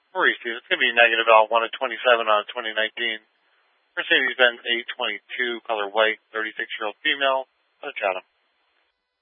Mauricio, it's going to be negative out 1 at 27 on 2019. Mercedes-Benz A22, color white, 36-year-old female, out of Chatham.